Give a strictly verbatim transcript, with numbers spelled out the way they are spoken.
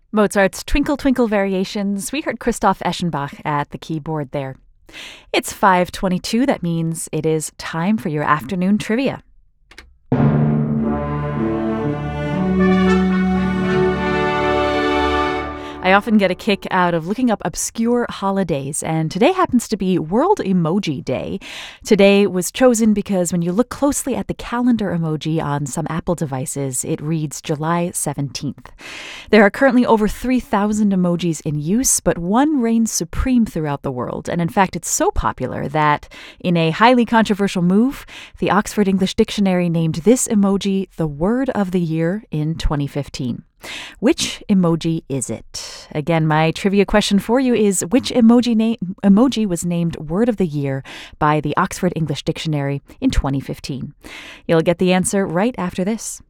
Mozart's Twinkle Twinkle Variations. We heard Christoph Eschenbach at the keyboard there. It's five twenty-two. That means it is time for your afternoon trivia. I often get a kick out of looking up obscure holidays, and today happens to be World Emoji Day. Today was chosen because when you look closely at the calendar emoji on some Apple devices, it reads July seventeenth. There are currently over three thousand emojis in use, but one reigns supreme throughout the world. And in fact, it's so popular that in a highly controversial move, the Oxford English Dictionary named this emoji the word of the year in twenty fifteen. Which emoji is it? Again, my trivia question for you is, which emoji na- emoji was named Word of the Year by the Oxford English Dictionary in twenty fifteen? You'll get the answer right after this.